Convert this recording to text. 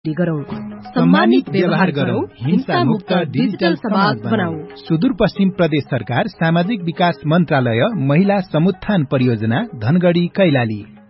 गरौं, सम्मानित व्यवहार गरौं, हिंसा मुक्त डिजिटल समाज बनाऊ। सुदूरपश्चिम प्रदेश सरकार सामाजिक विकास मन्त्रालय महिला समुत्थान परियोजना धनगढ़ी कैलाली।